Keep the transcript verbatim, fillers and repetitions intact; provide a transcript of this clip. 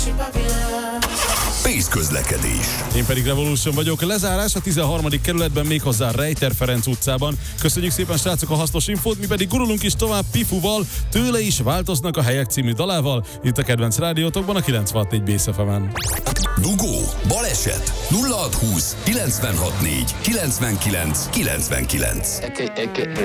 Pész közlekedés. Én pedig Revolution vagyok. Lezárás a tizenharmadik kerületben, méghozzá Rejter Ferenc utcában. Köszönjük szépen, srácok, a hasznos infót, mi pedig gurulunk is tovább Pifuval, Tőle is változnak a helyek című dalával, itt a kedvenc rádiótokban a kilencvenhat négy Bész ef emen. Dugó, baleset, nulla hat húsz kilencvenhat négy kilencvenkilenc kilencvenkilenc.